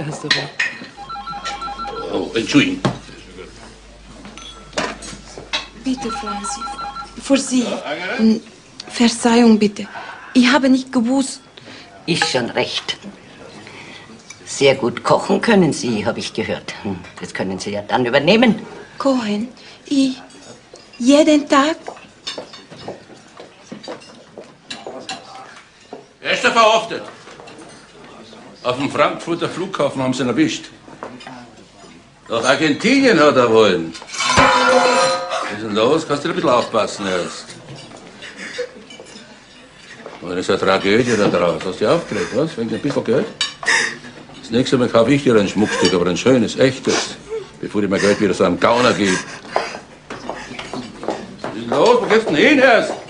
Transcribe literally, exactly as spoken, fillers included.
Restaurant. Oh, Entschuldigung. Bitte, Franzi. Für Sie. Verzeihung, bitte. Ich habe nicht gewusst. Ist schon recht. Sehr gut kochen können Sie, habe ich gehört. Das können Sie ja dann übernehmen. Kochen? Ich? Jeden Tag? Er ist da verhaftet. Auf dem Frankfurter Flughafen haben sie ihn erwischt. Nach Argentinien hat er wollen. Was ist denn los? Kannst du ein bisschen aufpassen erst. Und das ist eine Tragödie da draus. Hast du dich aufgeregt, was? Wegen ein bisschen Geld? Das nächste Mal kaufe ich dir ein Schmuckstück, aber ein schönes, echtes. Bevor ich mein Geld wieder so einem Gauner gebe. Was ist denn los? Wo gehst du denn hin erst?